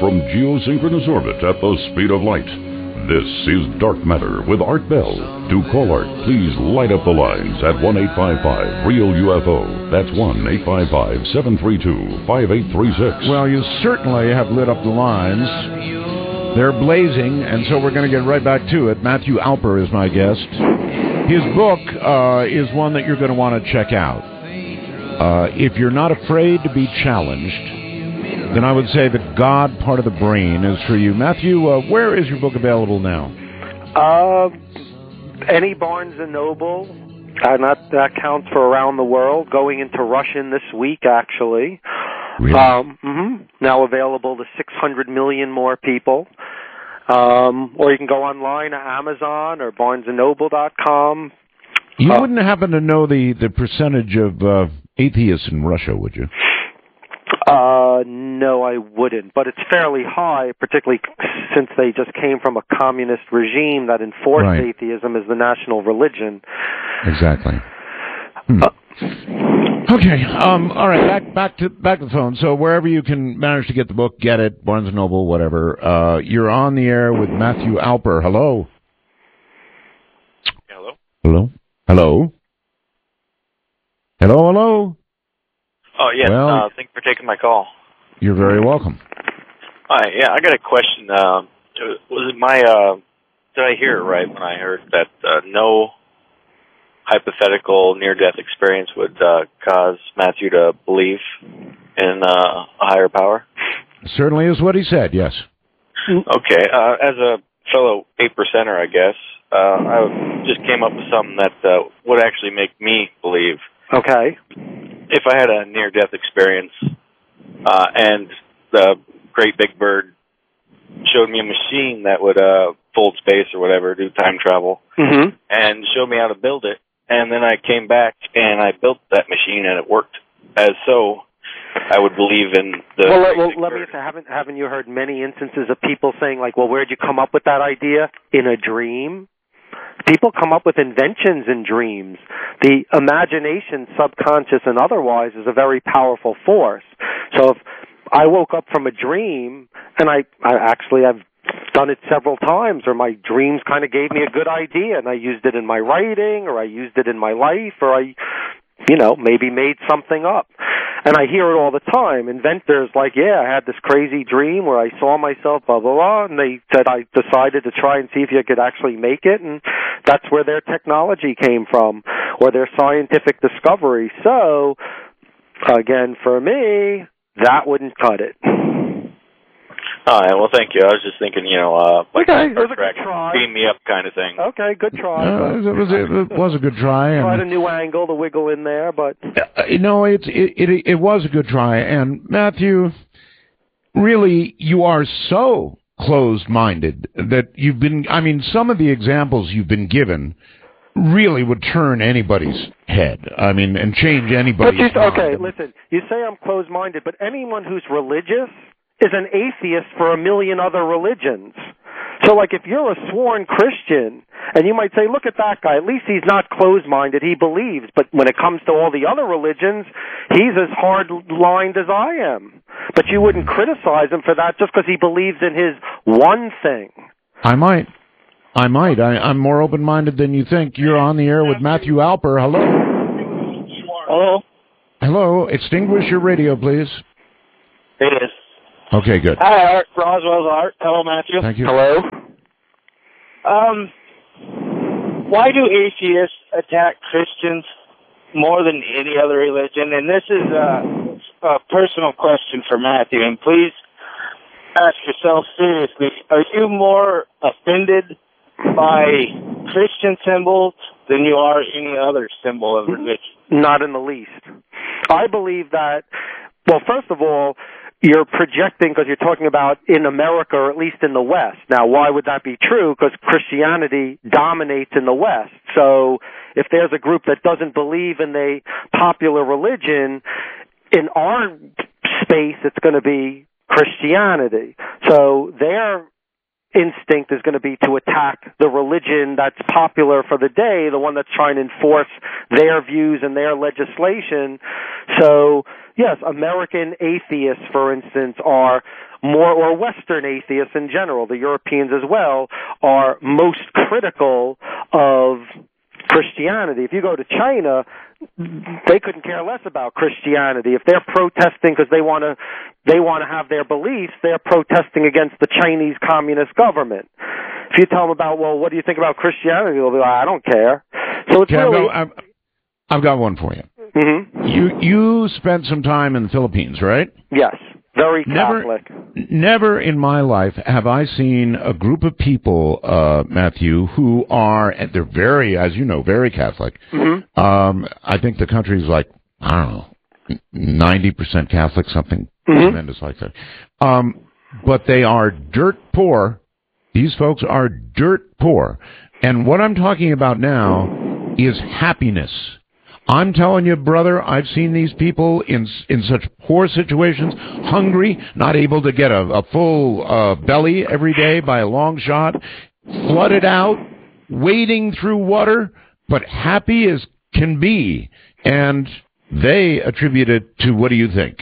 from geosynchronous orbit at the speed of light. This is Dark Matter with Art Bell. To call Art, please light up the lines at 1-855-REAL-UFO. That's 1-855-732-5836. Well, you certainly have lit up the lines. They're blazing, and so we're going to get right back to it. Matthew Alper is my guest. His book is one that you're going to want to check out. If you're not afraid to be challenged, then I would say the God part of the brain is for you. Matthew, where is your book available now? Any Barnes & Noble. That counts for around the world. Going into Russian this week, actually. Really? Now available to 600 million more people. Or you can go online at Amazon or BarnesandNoble.com. You wouldn't happen to know the percentage of atheists in Russia, would you? No, I wouldn't. But it's fairly high, particularly since they just came from a communist regime that enforced atheism as the national religion. Exactly. Okay. All right. Back to the phone. So wherever you can manage to get the book, get it. Barnes and Noble, whatever. You're on the air with Matthew Alper. Hello. Hello. Hello. Hello. Hello. Hello. Oh yes. Well, thanks for taking my call. You're very welcome. Hi. Yeah, I got a question. Was it did I hear it right when I heard that no hypothetical near-death experience would cause Matthew to believe in a higher power? Certainly is what he said, yes. Okay. As a fellow 8%er, I guess, I just came up with something that would actually make me believe. Okay. If I had a near-death experience and the great big bird showed me a machine that would fold space or whatever, do time travel, and showed me how to build it, and then I came back and I built that machine and it worked as so, I would believe in the... Well, let me say, haven't you heard many instances of people saying, like, well, where'd you come up with that idea? In a dream? People come up with inventions in dreams. The imagination, subconscious and otherwise, is a very powerful force. So if I woke up from a dream, and I've done it several times, or my dreams kind of gave me a good idea, and I used it in my writing, or I used it in my life, or I maybe made something up. And I hear it all the time. Inventors like, I had this crazy dream where I saw myself, blah, blah, blah, and they said I decided to try and see if you could actually make it, and that's where their technology came from, or their scientific discovery. So, again, for me, that wouldn't cut it. All right, well, thank you. I was just thinking, like okay, it was a good try. Beam me up kind of thing. Okay, good try. It was a good try. Tried a new angle to wiggle in there, but... it was a good try. And, Matthew, really, you are so closed-minded that you've been... I mean, some of the examples you've been given really would turn anybody's head. I mean, and change anybody's mind. Okay, listen, you say I'm closed-minded, but anyone who's religious is an atheist for a million other religions. So, like, if you're a sworn Christian, and you might say, look at that guy, at least he's not closed-minded, he believes. But when it comes to all the other religions, he's as hard-lined as I am. But you wouldn't criticize him for that just because he believes in his one thing. I might. I'm more open-minded than you think. You're on the air with Matthew Alper. Hello? Hello? Hello. Extinguish your radio, please. It is. Okay, good. Hi, Art. Roswell's Art. Hello, Matthew. Thank you. Hello. Why do atheists attack Christians more than any other religion? And this is a personal question for Matthew, and please ask yourself seriously. Are you more offended by Christian symbols than you are any other symbol of religion? Not in the least. I believe that, well, first of all, you're projecting because you're talking about in America, or at least in the West. Now, why would that be true? Because Christianity dominates in the West. So if there's a group that doesn't believe in the popular religion, in our space, it's going to be Christianity. So they're instinct is going to be to attack the religion that's popular for the day, the one that's trying to enforce their views and their legislation. So, yes, American atheists, for instance, are more, or Western atheists in general, the Europeans as well, are most critical of Christianity. If you go to China, they couldn't care less about Christianity. If they're protesting because they want to have their beliefs, they're protesting against the Chinese Communist government. If you tell them about, well, what do you think about Christianity? They'll be like, I don't care. So it's really... I've got one for you. Mm-hmm. You spent some time in the Philippines, right? Yes. Very Catholic. Never in my life have I seen a group of people, Matthew, who are, they're very, as you know, very Catholic. Mm-hmm. I think the country's like, I don't know, 90% Catholic, something tremendous like that. But they are dirt poor. These folks are dirt poor. And what I'm talking about now is happiness. I'm telling you, brother, I've seen these people in such poor situations, hungry, not able to get a full belly every day by a long shot, flooded out, wading through water, but happy as can be. And they attribute it to, what do you think?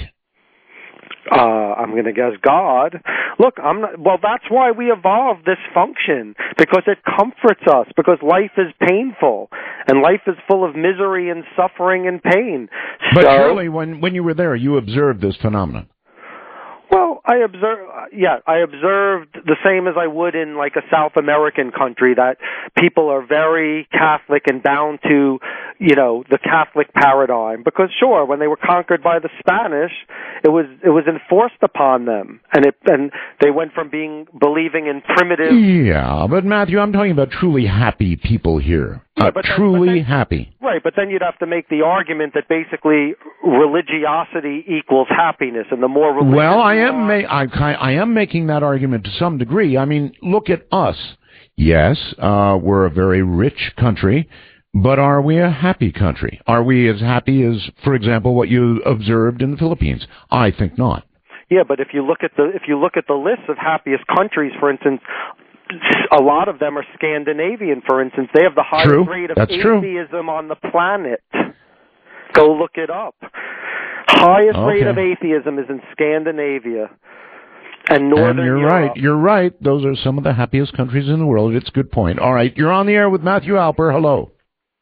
I'm going to guess God. Look, that's why we evolved this function, because it comforts us, because life is painful, and life is full of misery and suffering and pain. But surely, when you were there, you observed this phenomenon. Well, I observed the same as I would in like a South American country, that people are very Catholic and bound to, the Catholic paradigm. Because sure, when they were conquered by the Spanish, it was enforced upon them, and they went from believing in primitive. Yeah, but Matthew, I'm talking about truly happy people here. Truly happy. Right, but then you'd have to make the argument that basically religiosity equals happiness, and the more religious. Well, I am making that argument to some degree. I mean, look at us. Yes, we're a very rich country, but are we a happy country? Are we as happy as, for example, what you observed in the Philippines? I think not. Yeah, but if you look at the list of happiest countries, for instance, a lot of them are Scandinavian, for instance. They have the highest rate of atheism on the planet. Go look it up. Highest rate of atheism is in Scandinavia and Northern Europe. You're right. Those are some of the happiest countries in the world. It's a good point. All right, you're on the air with Matthew Alper. Hello.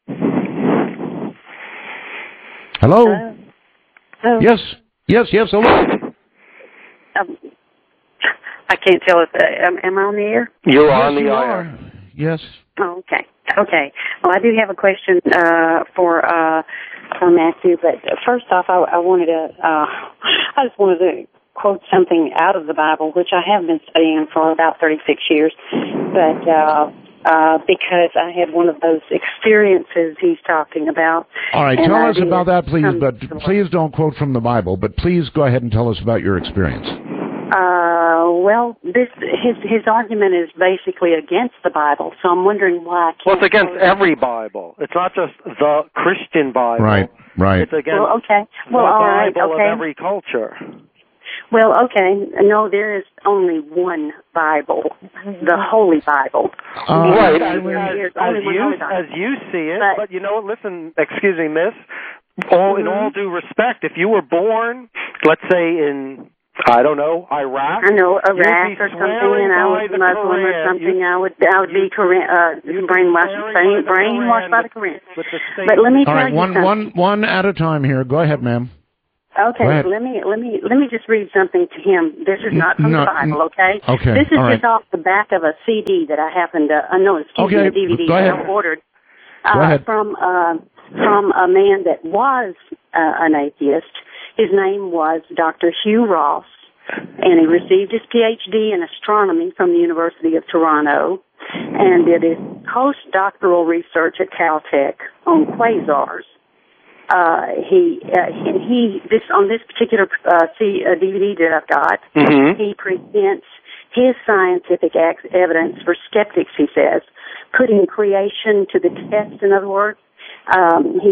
Hello? Hello? Yes, hello. I can't tell if am I on the air? You're on the air. Yes. Oh, okay. Well, I do have a question for Matthew, but first off, I just wanted to quote something out of the Bible, which I have been studying for about 36 years, but because I had one of those experiences he's talking about. All right, tell us about that, please, but please don't quote from the Bible, but please go ahead and tell us about your experience. Well, his argument is basically against the Bible, so I'm wondering why I can't. Well, it's against every Bible. It's not just the Christian Bible. Right. It's against the Bible of every culture. Well, okay. No, there is only one Bible, the Holy Bible. Right, as you see it. But you know, listen, excuse me, miss. In all due respect, if you were born, let's say in, I don't know, Iraq. I know, Iraq or something, and I was Muslim or something. I would be brainwashed by the Quran. But let me tell you something. One at a time here. Go ahead, ma'am. Okay, let me just read something to him. This is not from the Bible, okay? Okay. This is just off the back of a CD that I happened to, a DVD that I ordered from a man that was an atheist. His name was Dr. Hugh Ross, and he received his PhD in astronomy from the University of Toronto, and did his postdoctoral research at Caltech on quasars. On this particular DVD that I've got, he presents his scientific evidence for skeptics, he says, putting creation to the test. In other words, he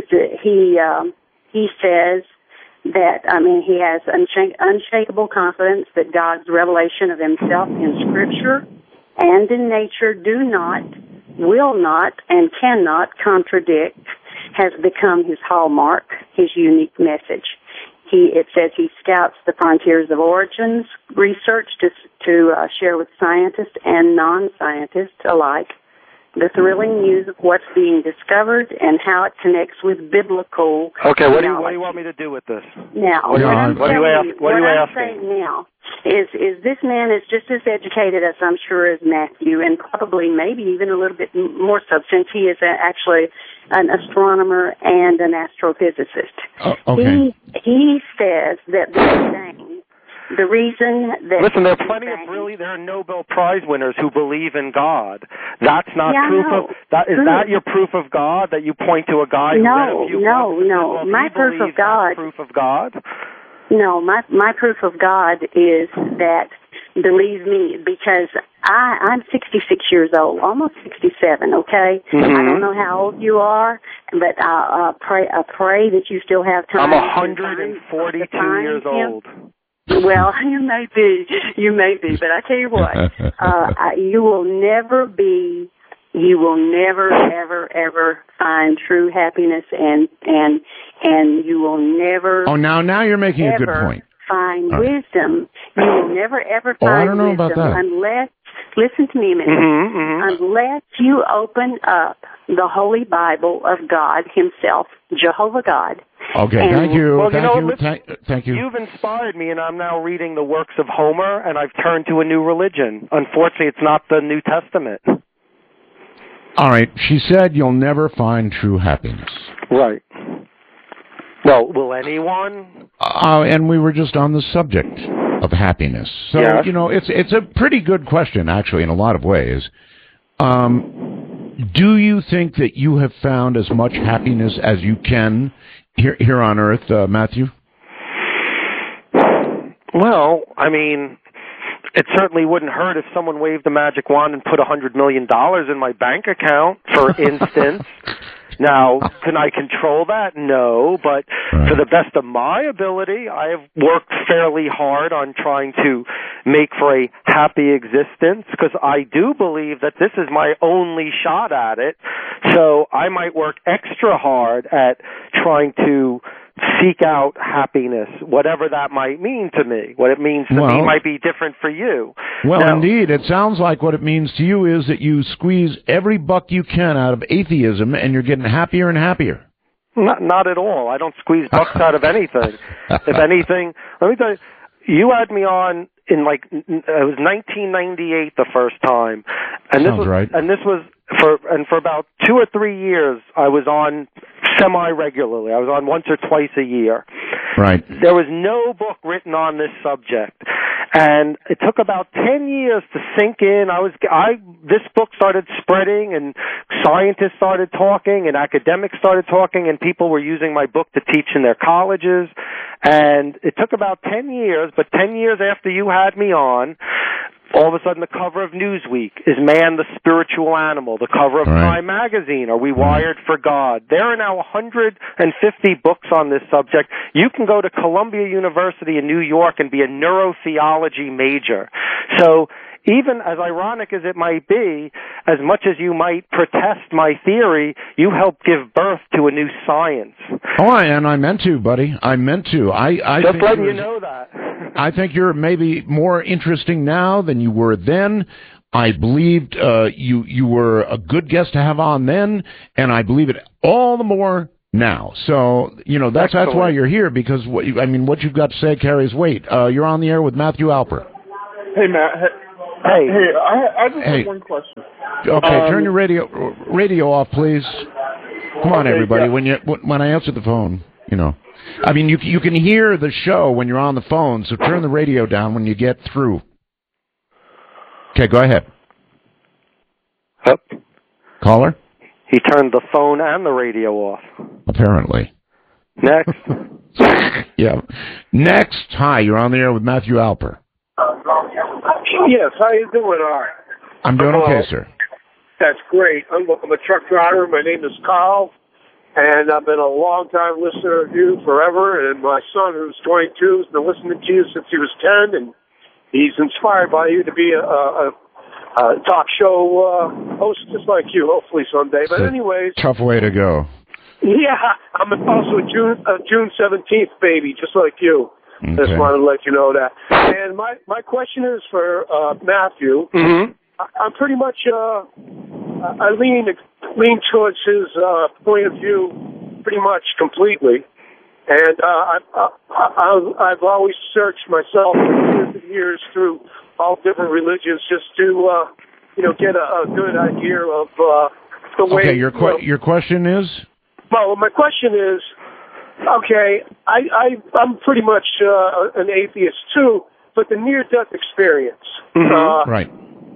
says that, he has unshakable confidence that God's revelation of himself in Scripture and in nature do not, will not, and cannot contradict has become his hallmark, his unique message. It says he scouts the frontiers of origins research to share with scientists and non-scientists alike the thrilling news of what's being discovered and how it connects with biblical. Okay, what do you want me to do with this? Now, what I'm saying now is this man is just as educated as I'm sure as Matthew, and probably maybe even a little bit more substance. He is actually an astronomer and an astrophysicist. Okay. He says that the reason that... Listen, there are plenty of there are Nobel Prize winners who believe in God. That's not proof of... Is that your proof of God, that you point to a guy who read a few books? No. My proof of God... Proof of God? No, my proof of God is that, believe me, because I'm 66 years old, almost 67, okay? Mm-hmm. I don't know how old you are, but I pray that you still have time. I'm 142 years old. Well, you may be, but I tell you what, you will never, ever find true happiness, and you will never. Oh, now you're making a good point. Find wisdom. You will never ever find wisdom unless. Listen to me a minute. Unless you open up the Holy Bible of God Himself, Jehovah God. Okay, thank you. Well, thank you. You've inspired me, and I'm now reading the works of Homer, and I've turned to a new religion. Unfortunately, it's not the New Testament. All right, she said you'll never find true happiness. Right. Well, will anyone? And we were just on the subject of happiness. So, yes. It's a pretty good question, actually, in a lot of ways. Do you think that you have found as much happiness as you can here on Earth, Matthew? Well, I mean, it certainly wouldn't hurt if someone waved a magic wand and put $100 million in my bank account, for instance. Now, can I control that? No, but for the best of my ability, I have worked fairly hard on trying to make for a happy existence, because I do believe that this is my only shot at it. So I might work extra hard at trying to seek out happiness, whatever that might mean to me. What it means to me might be different for you. Well, indeed, it sounds like what it means to you is that you squeeze every buck you can out of atheism, and you're getting happier and happier. Not at all. I don't squeeze bucks out of anything. If anything, let me tell you, you had me on in it was 1998 the first time, and this was right. And this was for about 2 or 3 years. I was on semi-regularly. I was on once or twice a year. Right. There was no book written on this subject, and it took about 10 years to sink in. This book started spreading, and scientists started talking, and academics started talking, and people were using my book to teach in their colleges. And it took about 10 years, but 10 years after you had me on, all of a sudden the cover of Newsweek is Man the Spiritual Animal. The cover of Time Magazine, Are We Wired for God? There are now 150 books on this subject. You can go to Columbia University in New York and be a neurotheology major. So even as ironic as it might be, as much as you might protest my theory, you helped give birth to a new science. Oh, and I meant to, buddy. I meant to. I just letting you know that. I think you're maybe more interesting now than you were then. I believed you were a good guest to have on then, and I believe it all the more now. So, that's why you're here, because what you've got to say carries weight. You're on the air with Matthew Alper. Hey, Matt. Hey, I just have one question. Okay, turn your radio off, please. Come on, everybody. Yeah. When I answer the phone, you can hear the show when you're on the phone. So turn the radio down when you get through. Okay, go ahead. Yep. Caller. He turned the phone and the radio off. Apparently. Next. Yeah. Next. Hi, you're on the air with Matthew Alper. Yes, how you doing, Art? I'm doing okay, sir. That's great. I'm a truck driver. My name is Carl, and I've been a long-time listener of you forever, and my son, who's 22, has been listening to you since he was 10, and he's inspired by you to be a talk show host just like you, hopefully someday. But anyways, tough way to go. Yeah, I'm also a June 17th baby, just like you. Okay. Just wanted to let you know that. And my question is for Matthew. Mm-hmm. I'm pretty much I lean towards his point of view pretty much completely. And I've always searched myself for years through all different religions just to get a good idea of the way. Okay, your question is? Well, my question is, okay, I'm pretty much an atheist too, but the near-death experience, right?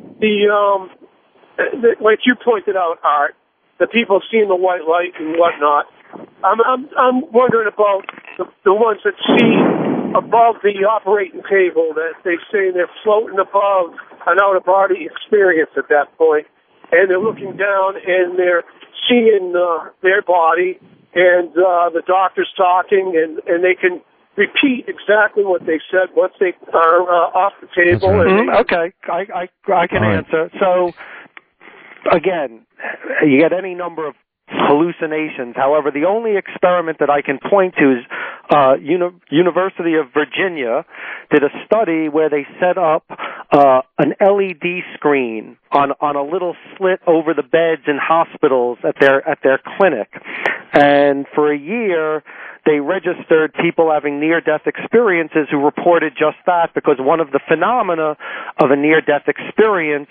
Like you pointed out, Art, the people seeing the white light and whatnot. I'm wondering about the ones that see above the operating table, that they say they're floating above an out-of-body experience at that point, and they're looking down and they're seeing their body, and the doctor's talking, and they can repeat exactly what they said once they are off the table. Right. Okay, I can answer. So, again, you get any number of hallucinations. However, the only experiment that I can point to is University of Virginia did a study where they set up an LED screen on a little slit over the beds in hospitals at their clinic, and for a year they registered people having near-death experiences who reported just that, because one of the phenomena of a near-death experience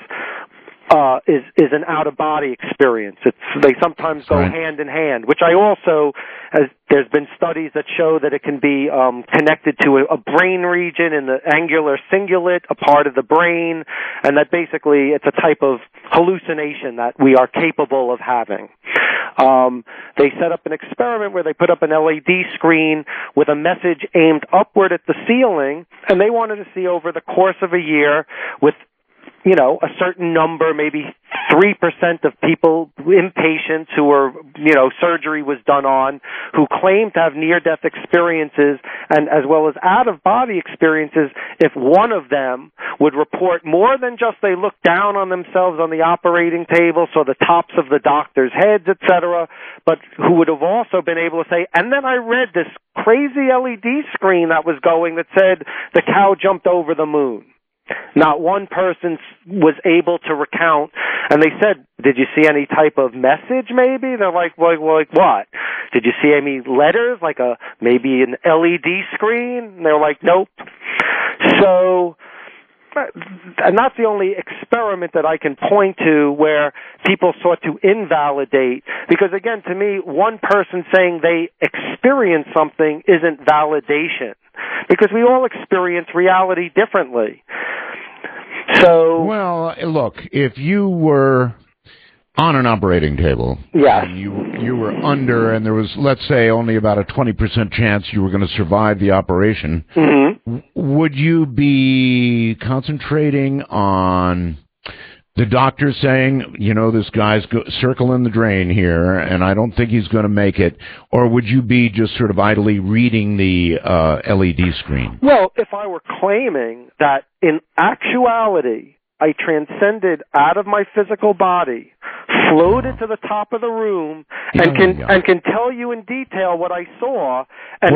is an out-of-body experience. They sometimes go hand in hand, which there's been studies that show that it can be connected to a brain region in the angular cingulate, a part of the brain, and that basically it's a type of hallucination that we are capable of having. They set up an experiment where they put up an LED screen with a message aimed upward at the ceiling, and they wanted to see over the course of a year with a certain number, maybe 3% of people, inpatients who were, surgery was done on, who claimed to have near-death experiences, and as well as out-of-body experiences, if one of them would report more than just they looked down on themselves on the operating table, so the tops of the doctor's heads, etc., but who would have also been able to say, and then I read this crazy LED screen that was going that said the cow jumped over the moon. Not one person was able to recount, and they said, did you see any type of message maybe? They're like what? Did you see any letters, like maybe an LED screen? And they're like, nope. So, and that's the only experiment that I can point to where people sought to invalidate, because again, to me, one person saying they experienced something isn't validation, because we all experience reality differently. So, well, look, if you were on an operating table, yes, and you were under, and there was, let's say, only about a 20% chance you were going to survive the operation, would you be concentrating on the doctor saying, this guy's circling the drain here, and I don't think he's going to make it, or would you be just sort of idly reading the LED screen? Well, if I were claiming that in actuality I transcended out of my physical body, floated to the top of the room, and can tell you in detail what I saw. And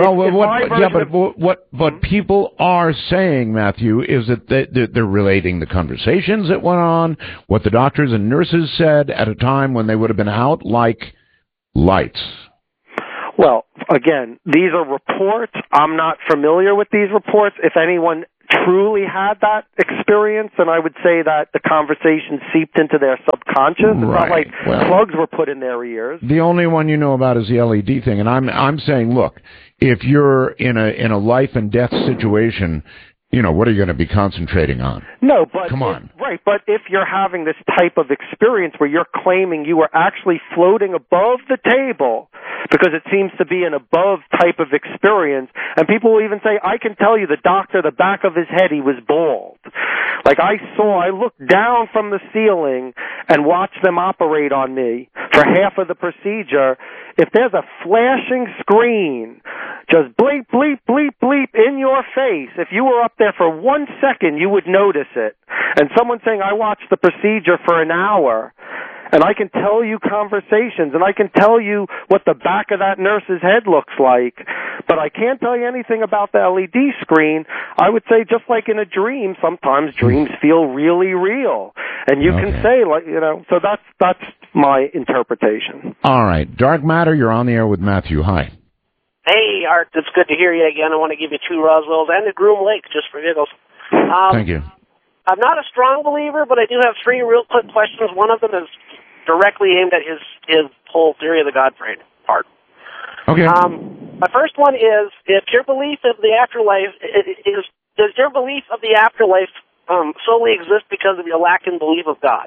what people are saying, Matthew, is that they're relating the conversations that went on, what the doctors and nurses said at a time when they would have been out like lights. Well, again, these are reports. I'm not familiar with these reports. If anyone truly had that experience, then I would say that the conversation seeped into their subconscious. It's not like plugs were put in their ears. The only one you know about is the LED thing, and I'm saying, look, if you're in a life and death situation, what are you going to be concentrating on? No, but come on. Right, but if you're having this type of experience where you're claiming you were actually floating above the table, because it seems to be an above type of experience, and people will even say, I can tell you the doctor, the back of his head, he was bald. Like I looked down from the ceiling and watched them operate on me for half of the procedure. If there's a flashing screen, just bleep, bleep, bleep, bleep in your face, if you were up there for 1 second, you would notice it. And someone saying, I watched the procedure for an hour, and I can tell you conversations, and I can tell you what the back of that nurse's head looks like, but I can't tell you anything about the LED screen. I would say just like in a dream, sometimes dreams feel really real. And you can say, like, you know, so that's my interpretation. All right. Dark Matter, you're on the air with Matthew. Hi. Hey, Art, it's good to hear you again. I want to give you 2 Roswells and a Groom Lake just for giggles. Thank you. I'm not a strong believer, but I do have 3 real quick questions. One of them is directly aimed at his whole theory of the God brain part. Okay. My first one is, if your belief of the afterlife does your belief of the afterlife solely exist because of your lack in belief of God?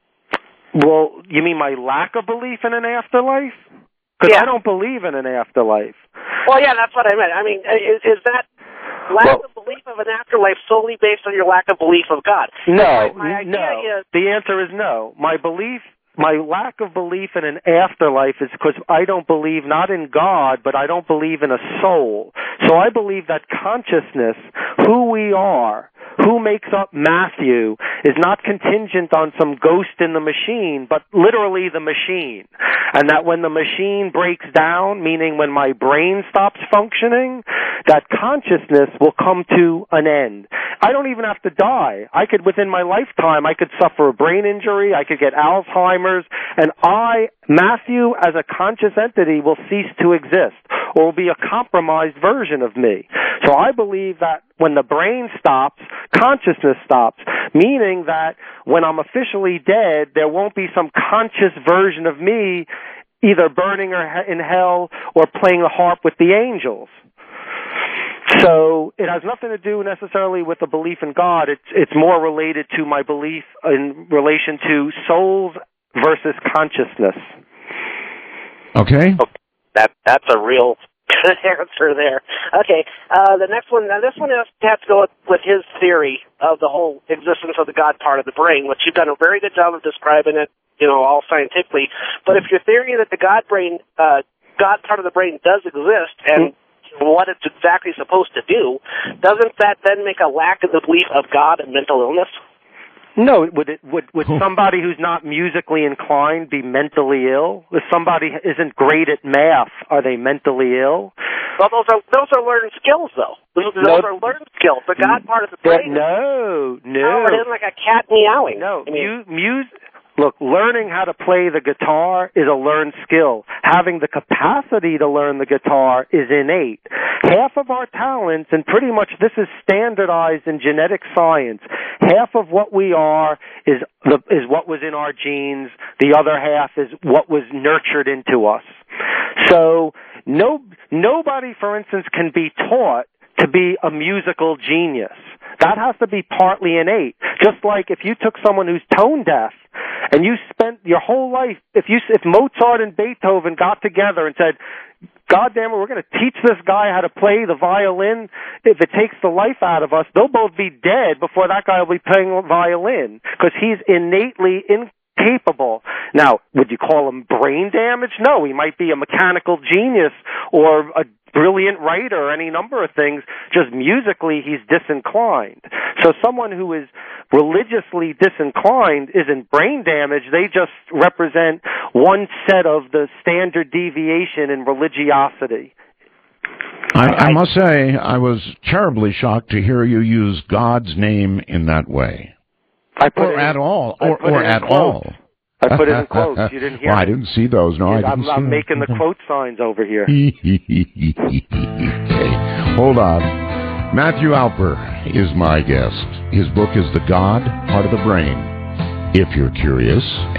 Well, you mean my lack of belief in an afterlife? Because I don't believe in an afterlife. Well, yeah, that's what I meant. I mean, is that lack of belief of an afterlife solely based on your lack of belief of God? No, my idea is, the answer is no. My lack of belief in an afterlife is because I don't believe not in God, but I don't believe in a soul. So I believe that consciousness, who we are, who makes up Matthew, is not contingent on some ghost in the machine, but literally the machine. And that when the machine breaks down, meaning when my brain stops functioning, that consciousness will come to an end. I don't even have to die. Within my lifetime, I could suffer a brain injury, I could get Alzheimer's, and Matthew, as a conscious entity, will cease to exist, or will be a compromised version of me. So I believe that when the brain stops, consciousness stops, meaning that when I'm officially dead, there won't be some conscious version of me either burning in hell or playing the harp with the angels. So it has nothing to do necessarily with a belief in God. It's more related to my belief in relation to souls versus consciousness. Okay. That's a real good answer there. Okay, the next one. Now this one has to go with his theory of the whole existence of the God part of the brain, which you've done a very good job of describing it, you know, all scientifically. But if your theory that the God part of the brain does exist and what it's exactly supposed to do, doesn't that then make a lack of the belief of God and mental illness? No, would somebody who's not musically inclined be mentally ill? If somebody isn't great at math, are they mentally ill? Well, those are learned skills, though. Those are learned skills. The God part of the brain. No. It isn't like a cat meowing. No, Look, learning how to play the guitar is a learned skill. Having the capacity to learn the guitar is innate. Half of our talents, and pretty much this is standardized in genetic science, half of what we are is what was in our genes. The other half is what was nurtured into us. So nobody, for instance, can be taught to be a musical genius. That has to be partly innate. Just like if you took someone who's tone deaf and you spent your whole life, if Mozart and Beethoven got together and said, God damn it, we're going to teach this guy how to play the violin, if it takes the life out of us, they'll both be dead before that guy will be playing violin, because he's innately incapable. Now, would you call him brain damage? No, he might be a mechanical genius or a brilliant writer or any number of things. Just musically, he's disinclined. So someone who is religiously disinclined isn't brain damage. They just represent one set of the standard deviation in religiosity. I must say, I was terribly shocked to hear you use God's name in that way. I put it at all. I put it in quotes. You didn't hear I didn't see those. No, I didn't see I'm making the quote signs over here. Okay. Hold on. Matthew Alper is my guest. His book is The God Part of the Brain. If you're curious.